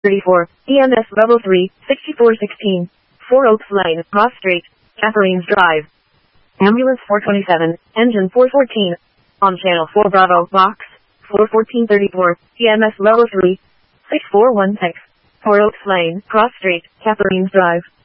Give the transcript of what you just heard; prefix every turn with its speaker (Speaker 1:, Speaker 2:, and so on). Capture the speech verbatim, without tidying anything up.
Speaker 1: thirty-four, E M S level three, sixty-four sixteen, four Oaks Lane, Ross Street, Catharines Drive. Ambulance four twenty-seven, engine four fourteen, on channel four Bravo, box, four fourteen thirty-four, E M S level three, six four one six, four Oaks Lane, Cross Street, Catharines Drive.